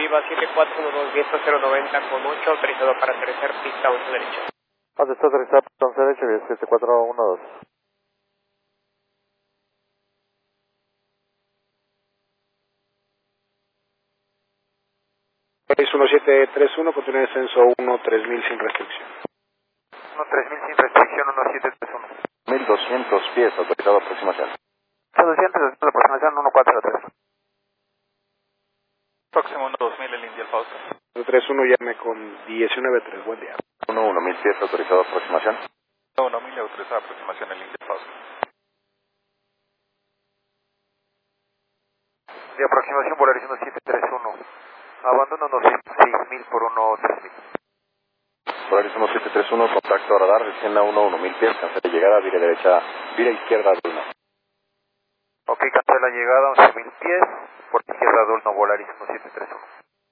Viva 7412, viento 090 con 8, autorizado para aterrizar pista 11 derecha. Está aterrizado pista 11 derecha, vía 7412. 1731, continúa descenso 13000 sin restricción. 13000 sin restricción, 1731. 1200 pies, autorizado aproximación. 200, aproximación 143. Próximo 2000 el India Fausto. 31 llame con 193, buen día. 1000 pies, autorizado aproximación. 1000 autorizada aproximación el India Fausto. De aproximación Volaris 1731. Abandono 6000 por 13000. Volaris 1731, contacto radar, descienda 1000 pies, cancela llegada, vira derecha, vira izquierda, Dulno. Ok, cancela llegada 11000 pies, por izquierda Dulno Volaris 1731.